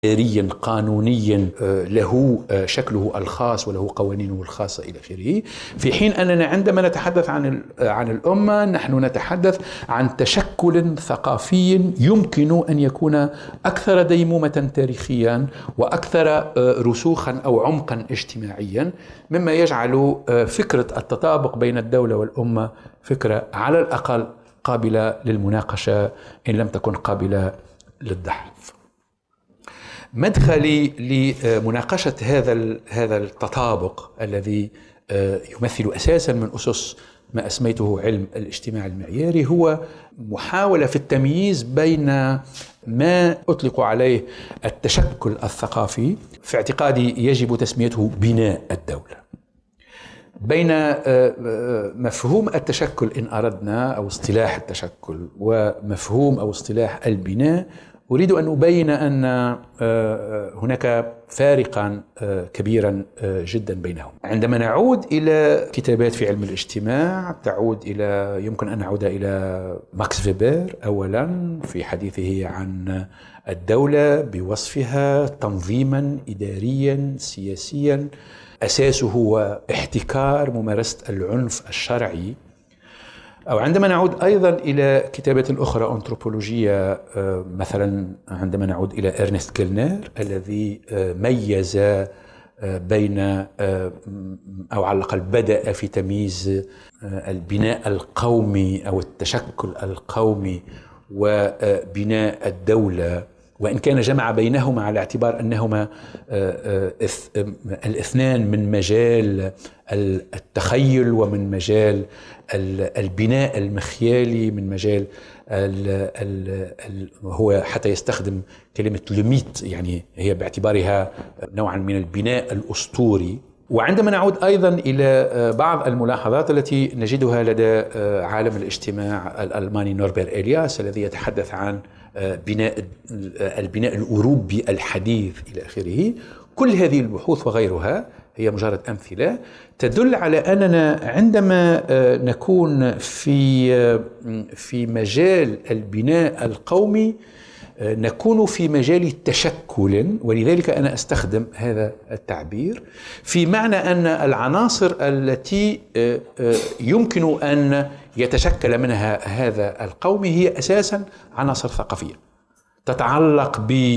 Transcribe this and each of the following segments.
إداريا قانونيا له شكله الخاص وله قوانينه الخاصة إلى آخره، في حين أننا عندما نتحدث عن الأمة نحن نتحدث عن تشكل ثقافي يمكن أن يكون أكثر ديمومة تاريخيا وأكثر رسوخا أو عمقا اجتماعيا، مما يجعل فكرة التطابق بين الدولة والأمة فكرة على الأقل قابلة للمناقشة إن لم تكن قابلة للدحض. مدخلي لمناقشة هذا التطابق الذي يمثل أساسا من أسس ما أسميته علم الاجتماع المعياري هو محاولة في التمييز بين ما أطلق عليه التشكل الثقافي، في اعتقادي يجب تسميته بناء الدولة، بين مفهوم التشكل إن أردنا أو اصطلاح التشكل ومفهوم أو اصطلاح البناء. أريد أن أبين أن هناك فارقا كبيرا جدا بينهم. عندما نعود إلى كتابات في علم الاجتماع يمكن أن نعود إلى ماكس فيبر أولا في حديثه عن الدولة بوصفها تنظيما إداريا سياسيا أساسه هو احتكار ممارسة العنف الشرعي، أو عندما نعود أيضا إلى كتابات أخرى أنثروبولوجية، مثلا عندما نعود إلى إرنست كيلنر الذي ميز بين أو على الأقل بدأ في تمييز البناء القومي أو التشكل القومي وبناء الدولة، وإن كان جمع بينهما على اعتبار أنهما الاثنان من مجال التخيل ومن مجال البناء المخيالي، من مجال هو حتى يستخدم كلمة لوميت، يعني هي باعتبارها نوعا من البناء الأسطوري. وعندما نعود أيضا إلى بعض الملاحظات التي نجدها لدى عالم الاجتماع الألماني نوربير إلياس الذي يتحدث عن البناء الأوروبي الحديث إلى آخره، كل هذه البحوث وغيرها هي مجرد أمثلة تدل على أننا عندما نكون في مجال البناء القومي نكون في مجال تشكل، ولذلك أنا أستخدم هذا التعبير في معنى أن العناصر التي يمكن أن يتشكل منها هذا القوم هي أساسا عناصر ثقافية تتعلق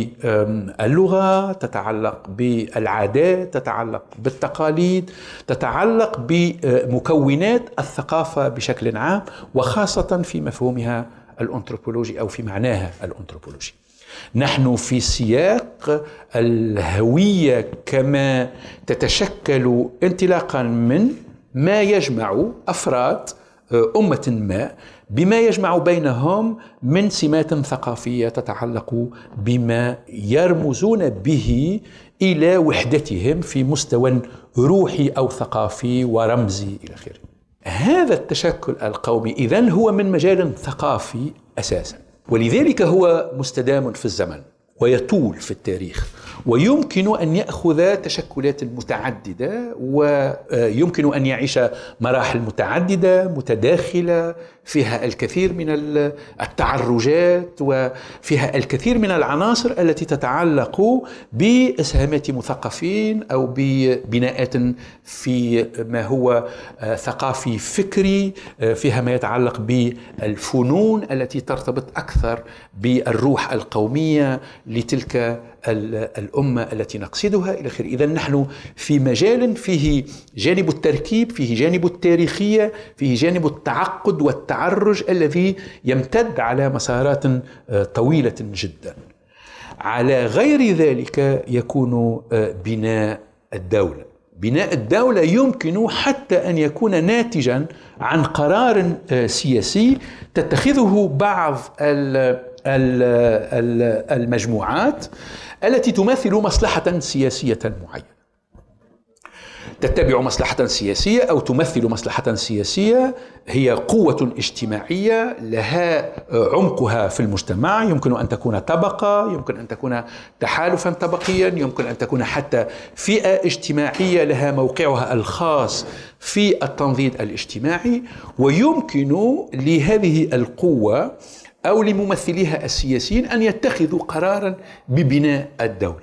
باللغة، تتعلق بالعادات، تتعلق بالتقاليد، تتعلق بمكونات الثقافة بشكل عام، وخاصة في مفهومها الأنثروبولوجي أو في معناها الأنثروبولوجي. نحن في سياق الهوية كما تتشكل انطلاقا من ما يجمع أفراد أمة ما بما يجمع بينهم من سمات ثقافية تتعلق بما يرمزون به إلى وحدتهم في مستوى روحي أو ثقافي ورمزي إلى آخره. هذا التشكل القومي إذن هو من مجال ثقافي أساسا، ولذلك هو مستدام في الزمن ويطول في التاريخ، ويمكن أن يأخذ تشكلات متعددة، ويمكن أن يعيش مراحل متعددة متداخلة فيها الكثير من التعرجات وفيها الكثير من العناصر التي تتعلق بإسهامات مثقفين أو ببناءات في ما هو ثقافي فكري، فيها ما يتعلق بالفنون التي ترتبط أكثر بالروح القومية لتلك الأمة التي نقصدها إلى آخره. إذن نحن في مجال فيه جانب التركيب، فيه جانب التاريخية، فيه جانب التعقد والتعرج الذي يمتد على مسارات طويلة جدا. على غير ذلك يكون بناء الدولة. بناء الدولة يمكن حتى أن يكون ناتجا عن قرار سياسي تتخذه بعض المجموعات التي تمثل مصلحة سياسية معينة، تتبع مصلحة سياسية أو تمثل مصلحة سياسية، هي قوة اجتماعية لها عمقها في المجتمع، يمكن أن تكون طبقة، يمكن أن تكون تحالفا طبقيا، يمكن أن تكون حتى فئة اجتماعية لها موقعها الخاص في التنظيم الاجتماعي، ويمكن لهذه القوة أو لممثليها السياسيين أن يتخذوا قرارا ببناء الدولة.